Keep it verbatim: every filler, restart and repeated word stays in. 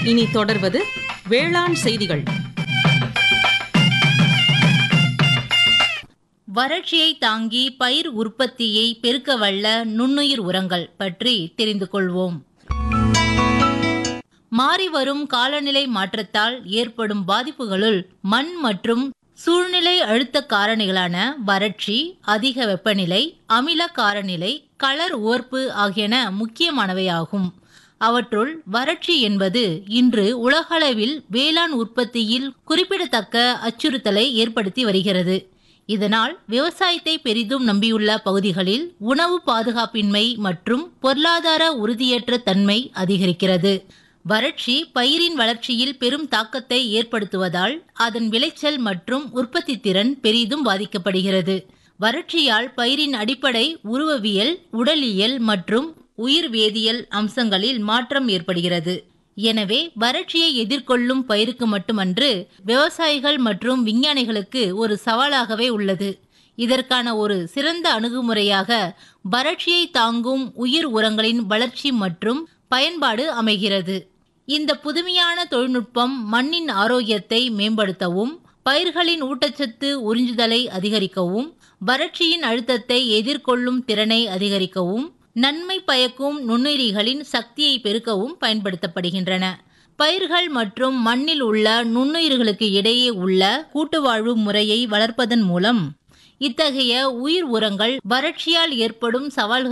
இனி தொடர்வது வேளாண் செய்திகள். வறட்சியை தாங்கி பயிர் உற்பத்தியை பெருக்க வல்ல நுண்ணுயிர் உரங்கள் பற்றி தெரிந்து கொள்வோம். மாறிவரும் காலநிலை மாற்றத்தால் ஏற்படும் பாதிப்புகளுள் மண் மற்றும் சூழ்நிலை அழுத்த காரணிகளான வறட்சி, அதிக வெப்பநிலை, அமில காரநிலை, களர் உவர்ப்பு ஆகியன முக்கியமானவையாகும். அவற்றுள் வறட்சி என்பது இன்று உலகளவில் வேளாண் உற்பத்தியில் குறிப்பிடத்தக்க அச்சுறுத்தலை ஏற்படுத்தி வருகிறது. இதனால் விவசாயத்தை பெரிதும் நம்பியுள்ள பகுதிகளில் உணவு பாதுகாப்பின்மை மற்றும் பொருளாதார உறுதியற்ற தன்மை அதிகரிக்கிறது. வறட்சி பயிரின் வளர்ச்சியில் பெரும் தாக்கத்தை ஏற்படுத்துவதால் அதன் விளைச்சல் மற்றும் உற்பத்தி திறன் பெரிதும் பாதிக்கப்படுகிறது. வறட்சியால் பயிரின் அடிப்படை உருவவியல், உடலியல் மற்றும் உயிர் வேதியியல் அம்சங்களில் மாற்றம் ஏற்படுகிறது. எனவே வறட்சியை எதிர்கொள்ளும் பயிருக்கு மட்டுமன்று, விவசாயிகள் மற்றும் விஞ்ஞானிகளுக்கு ஒரு சவாலாகவே உள்ளது. இதற்கான ஒரு சிறந்த அணுகுமுறையாக வறட்சியை தாங்கும் உயிர் உரங்களின் வளர்ச்சி மற்றும் பயன்பாடு அமைகிறது. இந்த புதுமையான தொழில்நுட்பம் மண்ணின் ஆரோக்கியத்தை மேம்படுத்தவும், பயிர்களின் ஊட்டச்சத்து உறிஞ்சுதலை அதிகரிக்கவும், வறட்சியின் அழுத்தத்தை எதிர்கொள்ளும் திறனை அதிகரிக்கவும், நன்மை பயக்கும் நுண்ணுயிரிகளின் சக்தியை பெருக்கவும் பயன்படுத்தப்படுகின்றன. பயிர்கள் மற்றும் மண்ணில் உள்ள நுண்ணுயிர்களுக்கு இடையே உள்ள கூட்டுவாழ்வு முறையை வளர்ப்பதன் மூலம் இத்தகைய உயிர் உரங்கள் வறட்சியால் ஏற்படும் சவால்கள்